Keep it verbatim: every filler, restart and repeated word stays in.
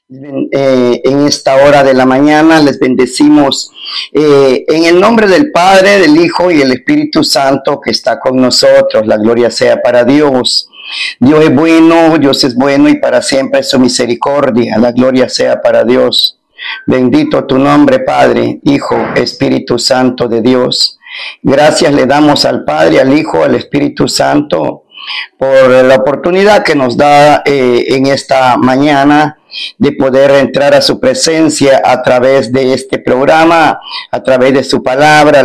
Eh, en esta hora de la mañana les bendecimos eh, en el nombre del Padre, del Hijo y el Espíritu Santo que está con nosotros. La gloria sea para Dios. Dios es bueno, Dios es bueno y para siempre es su misericordia. La gloria sea para Dios. Bendito tu nombre, Padre, Hijo, Espíritu Santo de Dios. Gracias le damos al Padre, al Hijo, al Espíritu Santo por la oportunidad que nos da eh, en esta mañana de poder entrar a su presencia a través de este programa, a través de su palabra.